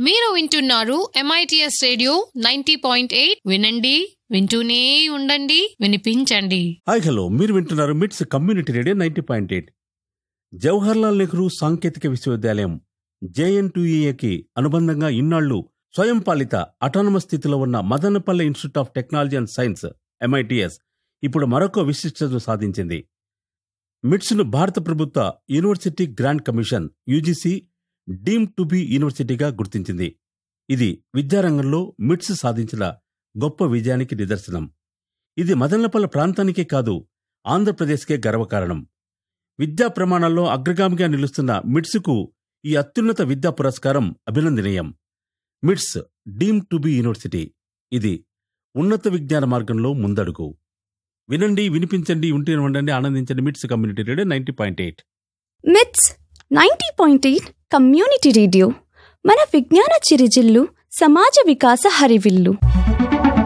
మీరు వింటున్నారు MITS radio 90.8. వినండి, వింటూనే ఉండండి, వినిపించండి. హాయ్ హలో, మీరు వింటున్నారు మిట్స్ కమ్యూనిటీ రేడియో 90.8. జవహర్లాల్ నెహ్రూ సాంకేతిక విశ్వవిద్యాలయం JNTUAకి అనుబంధంగా ఇన్నాళ్లు స్వయం పాలిత అటానమస్ స్థితిలో ఉన్న Madanapalle institute of technology and science MITS ఇప్పుడు మరొక విశిష్టతను సాధించింది. మిట్స్ను భారత ప్రభుత్వ university grant commission UGC deemed to be యూనివర్సిటీగా గుర్తించింది. ఇది విద్యారంగంలో మిట్స్ సాధించిన గొప్ప విజయానికి నిదర్శనం. ఇది మదనపల్లె ప్రాంతానికే కాదు, ఆంధ్రప్రదేశ్కే గర్వకారణం. విద్యా ప్రమాణాల్లో అగ్రగామిగా నిలుస్తున్న మిట్స్కు ఈ అత్యున్నత విద్యా పురస్కారం అభినందనీయం. మిట్స్ డీమ్డ్ టు బి యూనివర్సిటీ, ఇది ఉన్నత విజ్ఞాన మార్గంలో ముందడుగు. వినండి, వినిపించండి, ఉంటే ఉండండి, ఆనందించండి. మిట్స్ కమ్యూనిటీ రేడియో 90.8. మిట్స్ 90.8 కమ్యూనిటీ రేడియో, మన విజ్ఞాన చిరుజిల్లు, సమాజ వికాస హరివిల్లు.